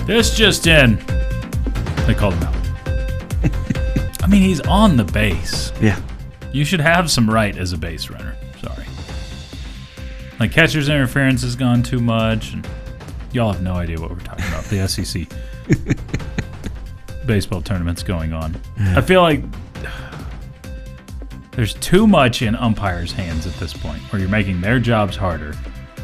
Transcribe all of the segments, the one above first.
This just in. They called him out. I mean, he's on the base. Yeah. You should have some right as a base runner. Sorry. Like, catcher's interference has gone too much, and y'all have no idea what we're talking about. The SEC baseball tournament's going on. I feel like there's too much in umpires' hands at this point, where you're making their jobs harder,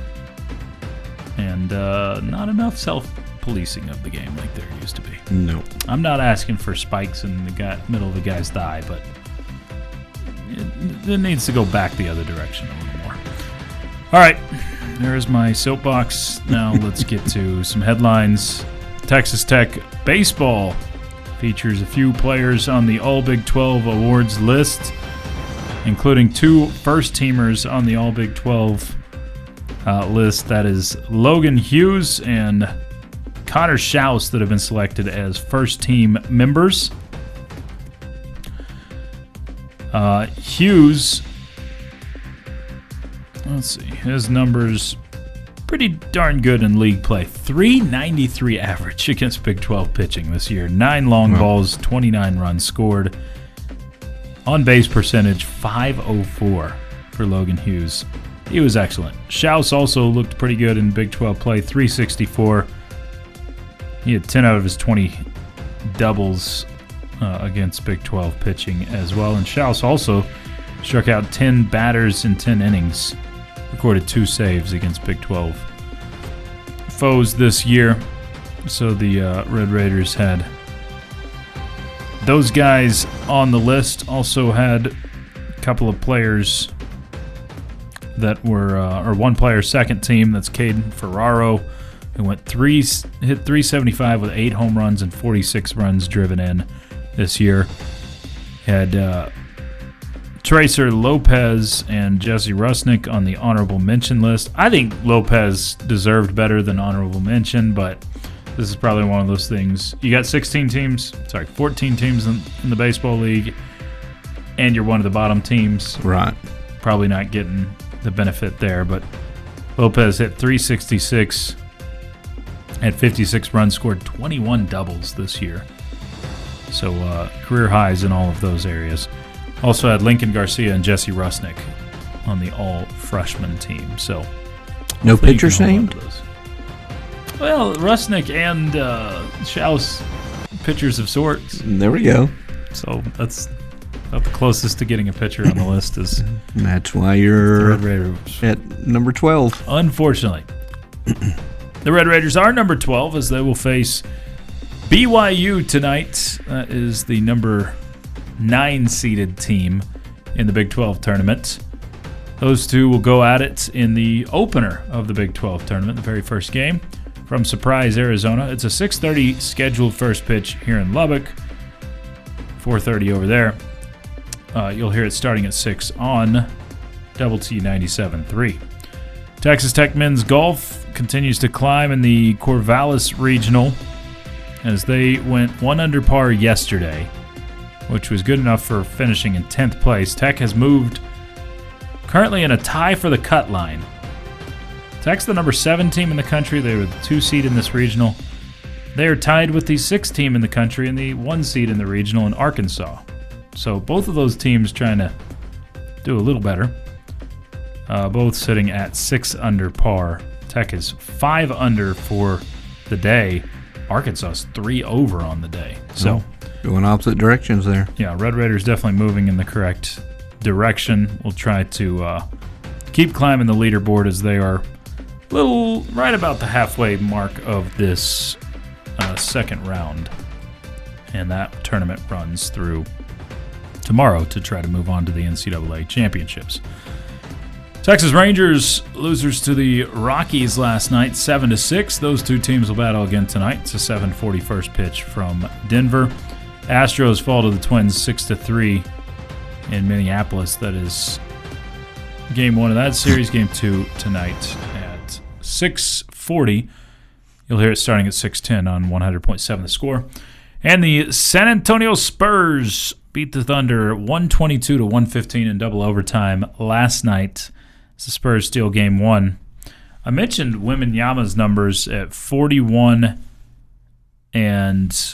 and not enough self-policing of the game like there used to be. No. I'm not asking for spikes in the middle of the guy's thigh, but it needs to go back the other direction a little more. All right, there's my soapbox. Now let's get to some headlines. Texas Tech baseball features a few players on the All Big 12 awards list, including 2 first-teamers on the All Big 12 list. That is Logan Hughes and Connor Schaus that have been selected as first-team members. Hughes, let's see, his numbers pretty darn good in league play. 393 average against Big 12 pitching this year. 9 long balls, 29 runs scored. On-base percentage, .504 for Logan Hughes. He was excellent. Schaus also looked pretty good in Big 12 play, 364. He had 10 out of his 20 doubles against Big 12 pitching as well. And Schaus also struck out 10 batters in 10 innings. Recorded 2 saves against Big 12 foes this year. So the Red Raiders had those guys on the list. Also had a couple of players that were, or one player second team, that's Caden Ferraro, who hit 375 with 8 home runs and 46 runs driven in this year. Had Tracer Lopez and Jesse Rusnick on the honorable mention list. I think Lopez deserved better than honorable mention, but this is probably one of those things. You got 14 teams in the baseball league, and you're one of the bottom teams. Right. Probably not getting the benefit there, but Lopez hit 366, had 56 runs, scored 21 doubles this year. So career highs in all of those areas. Also had Lincoln Garcia and Jesse Rusnick on the all-freshman team. So no pitchers named? Well, Rusnick and Schaus, pitchers of sorts. There we go. So that's about the closest to getting a pitcher on the list. Is that's why you're Red Raiders at number 12. Unfortunately. The Red Raiders are number 12 as they will face BYU tonight. That is the number 9-seeded team in the Big 12 tournament. Those two will go at it in the opener of the Big 12 tournament, the very first game, from Surprise, Arizona. It's a 6:30 scheduled first pitch here in Lubbock, 4:30 over there. You'll hear it starting at 6 on Double T 97.3. Texas Tech men's golf continues to climb in the Corvallis Regional as they went 1 under par yesterday, which was good enough for finishing in 10th place. Tech has moved currently in a tie for the cut line. Tech's the number 7 team in the country. They were the 2 seed in this regional. They are tied with the 6th team in the country and the 1 seed in the regional in Arkansas. So both of those teams trying to do a little better. Both sitting at 6 under par. Tech is 5 under for the day. Arkansas is 3 over on the day. So going opposite directions there. Yeah, Red Raiders definitely moving in the correct direction. We'll try to keep climbing the leaderboard as they are a little right about the halfway mark of this second round. And that tournament runs through tomorrow to try to move on to the NCAA championships. Texas Rangers losers to the Rockies last night, 7-6. Those two teams will battle again tonight. It's a 7:40 first pitch from Denver. Astros fall to the Twins 6-3 in Minneapolis. That is game 1 of that series. Game 2 tonight at 6:40. You'll hear it starting at 6:10 on 100.7 The Score. And the San Antonio Spurs beat the Thunder 122-115 in double overtime last night. The Spurs steal game 1. I mentioned Wembanyama's numbers at 41 and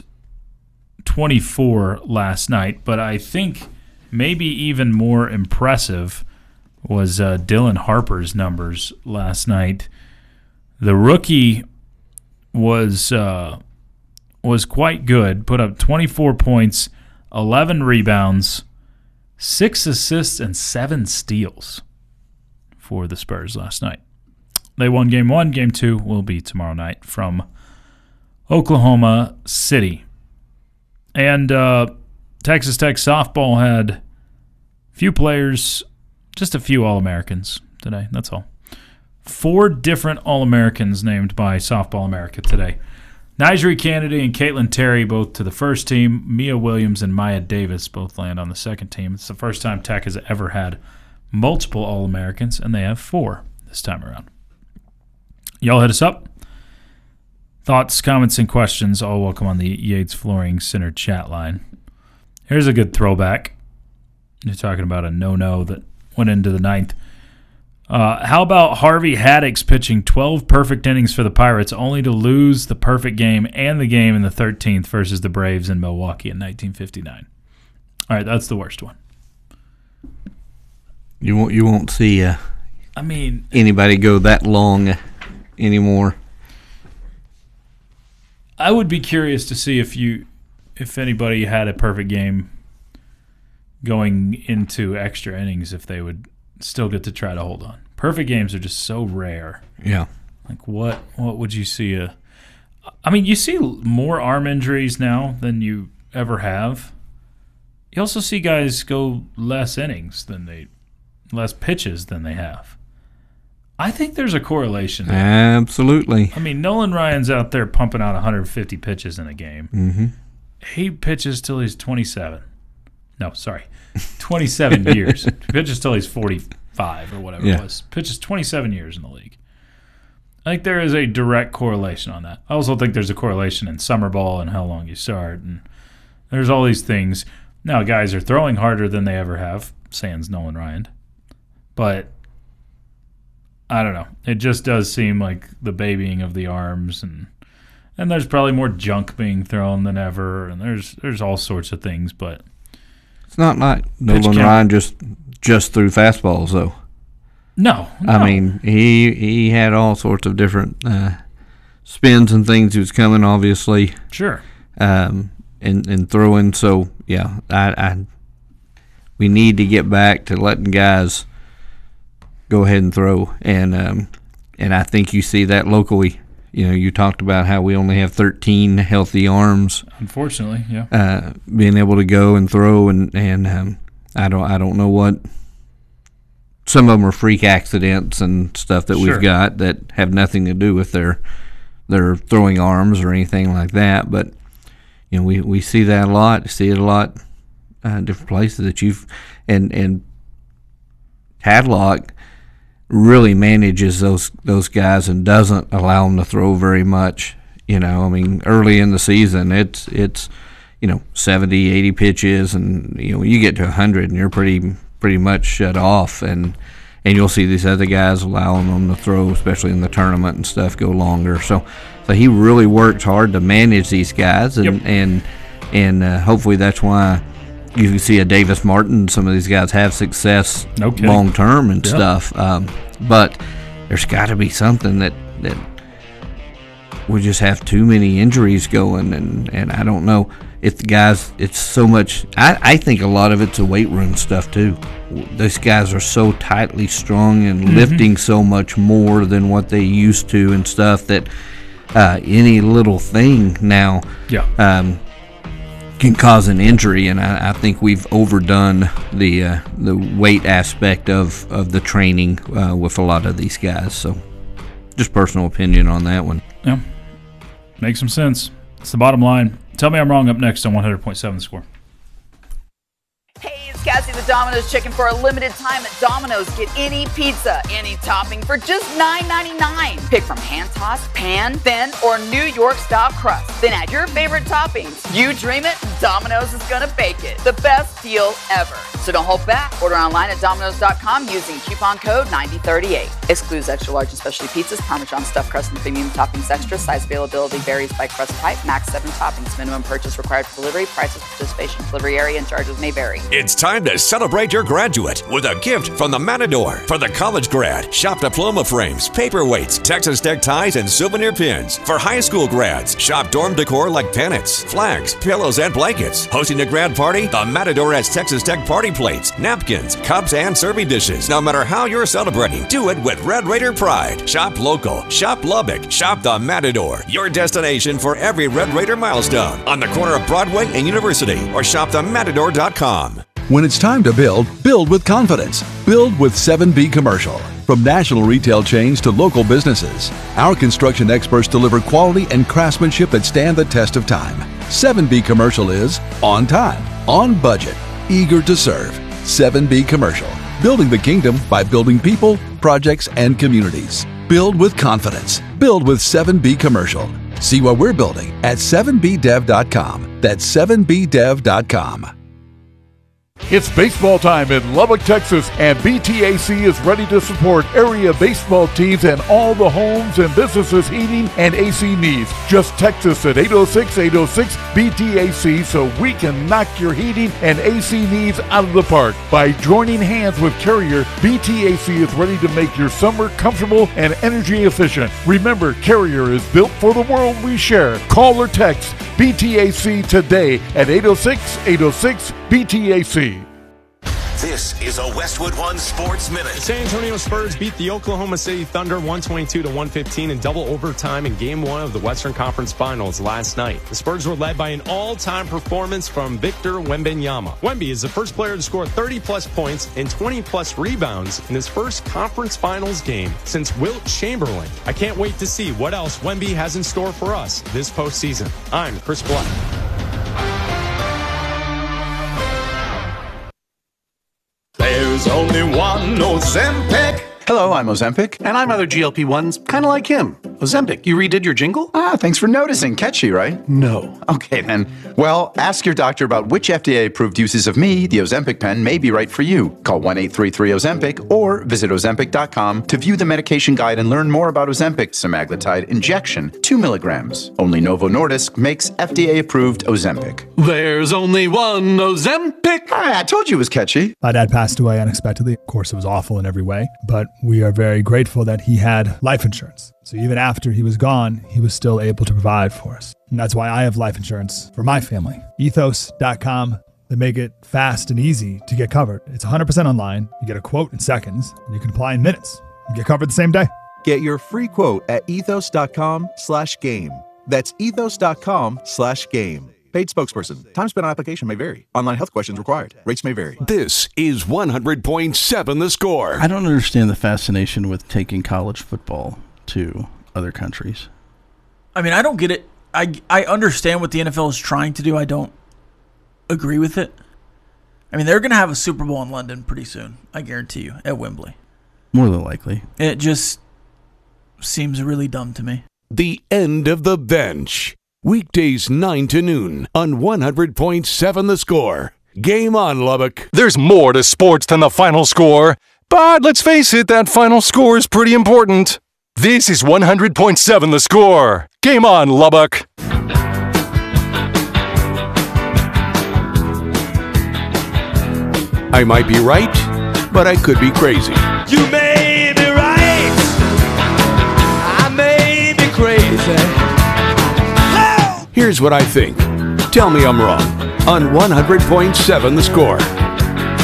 24 last night. But I think maybe even more impressive was Dylan Harper's numbers last night. The rookie was quite good. Put up 24 points, 11 rebounds, 6 assists, and 7 steals for the Spurs last night. They won Game 1. Game 2 will be tomorrow night from Oklahoma City. And Texas Tech softball had few players, just a few All-Americans today. That's all. 4 different All-Americans named by Softball America today. Nigeri Kennedy and Caitlin Terry both to the first team. Mia Williams and Maya Davis both land on the second team. It's the first time Tech has ever had multiple All-Americans, and they have 4 this time around. Y'all hit us up. Thoughts, comments, and questions all welcome on the Yates Flooring Center chat line. Here's a good throwback. You're talking about a no-no that went into the 9th. How about Harvey Haddix pitching 12 perfect innings for the Pirates only to lose the perfect game and the game in the 13th versus the Braves in Milwaukee in 1959? All right, that's the worst one. You won't see anybody go that long anymore. I would be curious to see if anybody had a perfect game going into extra innings, if they would still get to try to hold on. Perfect games are just so rare. Yeah. Like what would you see? You see more arm injuries now than you ever have. You also see guys go less pitches than they have. I think there's a correlation there. Absolutely. Nolan Ryan's out there pumping out 150 pitches in a game. Mm-hmm. He pitches till he's 27. No, sorry. 27 years. He pitches till he's 45 or whatever it was. Pitches 27 years in the league. I think there is a direct correlation on that. I also think there's a correlation in summer ball and how long you start. And there's all these things. Now, guys are throwing harder than they ever have, sans Nolan Ryan. But I don't know. It just does seem like the babying of the arms, and there's probably more junk being thrown than ever, and there's all sorts of things, but it's not like Nolan Ryan just threw fastballs though. No. He had all sorts of different spins and things he was coming, obviously. Sure. And throwing. So yeah, we need to get back to letting guys go ahead and throw, and I think you see that locally. You talked about how we only have 13 healthy arms. Unfortunately, yeah. Being able to go and throw, and I don't know what. Some of them are freak accidents and stuff that we've got that have nothing to do with their throwing arms or anything like that. But we see that a lot. See it a lot, different places that you've and Tadlock really manages those guys and doesn't allow them to throw very much. Early in the season, it's 70, 80 pitches, and you get to 100 and you're pretty much shut off, and you'll see these other guys allowing them to throw, especially in the tournament and stuff, go longer. So he really works hard to manage these guys, and hopefully that's why you can see a Davis Martin. Some of these guys have success long term and stuff, but there's got to be something that we just have too many injuries going, and I don't know if the guys. It's so much. I think a lot of it's a weight room stuff too. These guys are so tightly strung and lifting so much more than what they used to and stuff that any little thing now. Can cause an injury, and I think we've overdone the weight aspect of the training with a lot of these guys. So, just personal opinion on that one. Yeah, makes some sense. It's the bottom line. Tell me I'm wrong. Up next on 100.7 The Score. Hey, it's Cassie the Domino's Chicken. For a limited time at Domino's, get any pizza, any topping for just $9.99. Pick from hand-tossed, pan, thin, or New York-style crust. Then add your favorite toppings. You dream it, Domino's is gonna bake it. The best deal ever. So don't hold back. Order online at Domino's.com using coupon code 9038. Excludes extra large and specialty pizzas, Parmesan stuffed crust, and premium toppings extra. Size availability varies by crust type. Max 7 toppings. Minimum purchase required for delivery. Prices, participation, delivery area, and charges may vary. It's time to celebrate your graduate with a gift from the Matador. For the college grad, shop diploma frames, paperweights, Texas Tech ties, and souvenir pins. For high school grads, shop dorm decor like pennants, flags, pillows, and blankets. Hosting a grad party, the Matador has Texas Tech party plates, napkins, cups, and serving dishes. No matter how you're celebrating, do it with Red Raider pride. Shop local, shop Lubbock, shop the Matador. Your destination for every Red Raider milestone on the corner of Broadway and University, or shop thematador.com. When it's time to build, build with confidence. Build with 7B Commercial. From national retail chains to local businesses, our construction experts deliver quality and craftsmanship that stand the test of time. 7B Commercial is on time, on budget, eager to serve. 7B Commercial. Building the kingdom by building people, projects, and communities. Build with confidence. Build with 7B Commercial. See what we're building at 7bdev.com. That's 7bdev.com. It's baseball time in Lubbock, Texas, and BTAC is ready to support area baseball teams and all the homes and businesses heating and AC needs. Just text us at 806-806-BTAC so we can knock your heating and AC needs out of the park. By joining hands with Carrier, BTAC is ready to make your summer comfortable and energy efficient. Remember, Carrier is built for the world we share. Call or text BTAC today at 806-806-BTAC. This is a Westwood One Sports Minute. The San Antonio Spurs beat the Oklahoma City Thunder 122-115 in double overtime in Game 1 of the Western Conference Finals last night. The Spurs were led by an all-time performance from Victor Wembanyama. Wemby is the first player to score 30-plus points and 20-plus rebounds in his first conference finals game since Wilt Chamberlain. I can't wait to see what else Wemby has in store for us this postseason. I'm Chris Black. There's only one Ozempic. Hello, I'm Ozempic. And I'm other GLP-1s, kind of like him. Ozempic, you redid your jingle? Thanks for noticing. Catchy, right? No. Okay, then. Well, ask your doctor about which FDA-approved uses of me, the Ozempic pen, may be right for you. Call 1-833-OZEMPIC or visit Ozempic.com to view the medication guide and learn more about Ozempic semaglutide injection, 2 milligrams. Only Novo Nordisk makes FDA-approved Ozempic. There's only one Ozempic. I told you it was catchy. My dad passed away unexpectedly. Of course, it was awful in every way, but we are very grateful that he had life insurance. So even after he was gone, he was still able to provide for us. And that's why I have life insurance for my family. Ethos.com. They make it fast and easy to get covered. It's 100% online. You get a quote in seconds, and you can apply in minutes. You get covered the same day. Get your free quote at ethos.com/game. That's ethos.com/game. Paid spokesperson. Time spent on application may vary. Online health questions required. Rates may vary. This is 100.7 The Score. I don't understand the fascination with taking college football to other countries. I mean, I don't get it. I understand what the NFL is trying to do. I don't agree with it. I mean, they're going to have a Super Bowl in London pretty soon. I guarantee you, at Wembley. More than likely. It just seems really dumb to me. The End of the Bench. Weekdays 9 to noon on 100.7 The Score. Game on, Lubbock. There's more to sports than the final score. But let's face it, that final score is pretty important. This is 100.7 The Score. Game on, Lubbock. I might be right, but I could be crazy. You may be right. I may be crazy. Here's what I think. Tell me I'm wrong on 100.7 The Score.